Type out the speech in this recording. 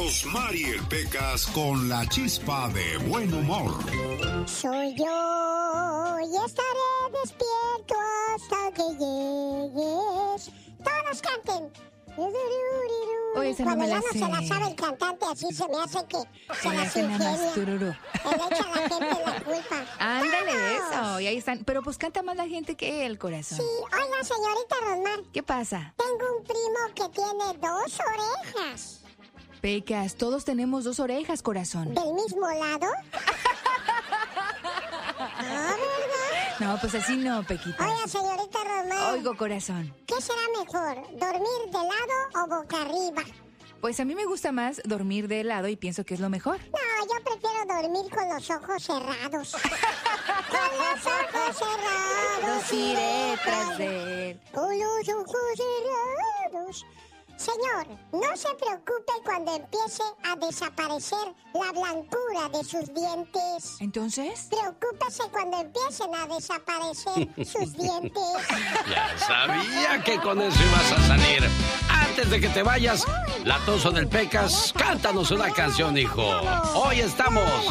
Rosmarie Pecas con la chispa de buen humor. Soy yo y estaré despierto hasta que llegues. Todos canten. Oye, esa no Cuando me ya la no sé. se la sabe el cantante, así se me hace que se Le las hacen nada más ingenia. tururú. Le echa a la gente la culpa. Ándale de ¡Vamos! eso. Y ahí están. Pero pues canta más la gente que él, corazón. Sí, oiga, señorita Rosmar, ¿Qué pasa? tengo un primo que tiene 2 orejas. Pecas, todos tenemos 2 orejas, corazón. ¿Del mismo lado? Ah, ¿verdad? No, pues así no, Pequita. Oiga, señorita Rosmar, Oigo, corazón. ¿qué será mejor, dormir de lado o boca arriba? Pues a mí me gusta más dormir de lado y pienso que es lo mejor. No, yo prefiero dormir con los ojos cerrados. Con los ojos cerrados Iré tras de él. Con los ojos cerrados. Señor, no se preocupe cuando empiece a desaparecer la blancura de sus dientes. ¿Entonces? Preocúpese cuando empiecen a desaparecer sus dientes. Ya sabía que con eso ibas a salir. Antes de que te vayas, Latoso del Pecas, cántanos una canción, hijo. Hoy estamos